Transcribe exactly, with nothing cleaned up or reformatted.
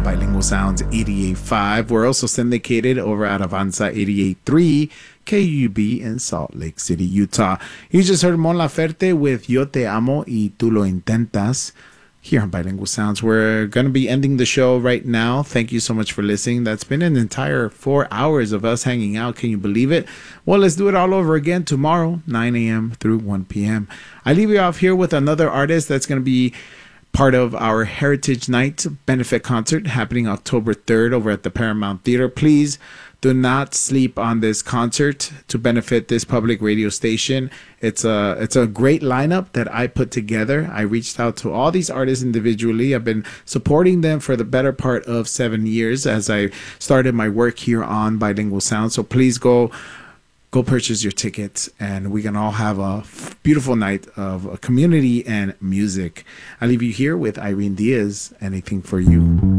Bilingual Sounds eighty-eight point five. We're also syndicated over at Avanza eighty-eight point three, K U B in Salt Lake City, Utah. You just heard Mon Laferte with Yo Te Amo y Tú Lo Intentas here on Bilingual Sounds. We're going to be ending the show right now. Thank you so much for listening. That's been an entire four hours of us hanging out. Can you believe it? Well, let's do it all over again tomorrow, nine a.m. through one p.m. I leave you off here with another artist that's going to be part of our Heritage Night benefit concert happening October third over at the Paramount Theater. Please do not sleep on this concert to benefit this public radio station. It's a it's a great lineup that I put together. I reached out to all these artists individually. I've been supporting them for the better part of seven years as I started my work here on Bilingual Sound. So please go Go purchase your tickets, and we can all have a beautiful night of community and music. I leave you here with Irene Diaz, Anything for You.